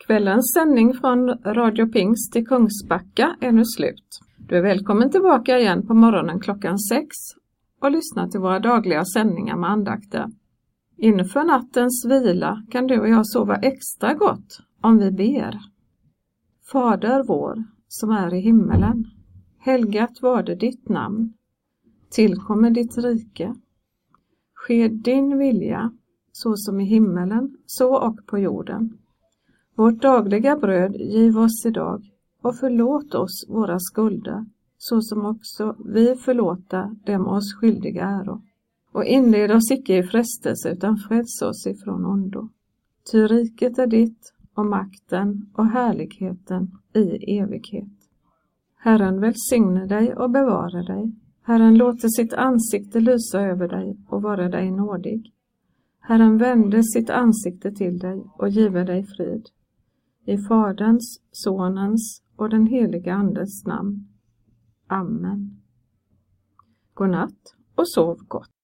Kvällens sändning från Radio Pingst i Kungsbacka är nu slut. Du är välkommen tillbaka igen på morgonen klockan 6 och lyssna till våra dagliga sändningar med andakter. Inför nattens vila kan du och jag sova extra gott om vi ber. Fader vår som är i himmelen, helgat varde ditt namn. Tillkommer ditt rike. Ske din vilja, så som i himmelen, så och på jorden. Vårt dagliga bröd giv oss idag och förlåt oss våra skulder, så som också vi förlåta dem oss skyldiga äro. Och inled oss icke i frestelse utan fräls oss ifrån ondo. Ty riket är ditt och makten och härligheten i evighet. Herren välsigne dig och bevara dig. Herren låter sitt ansikte lysa över dig och vara dig nådig. Herren vände sitt ansikte till dig och give dig frid. I Faderns, Sonens och den heliga Andes namn. Amen. God natt och sov gott.